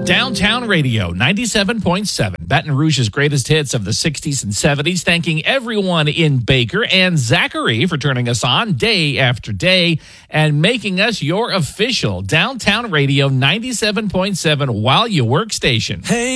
Downtown Radio 97.7, Baton Rouge's greatest hits of the 60s and 70s. Thanking everyone in Baker and Zachary for turning us on day after day and making us your official Downtown Radio 97.7 while you work station. Hey.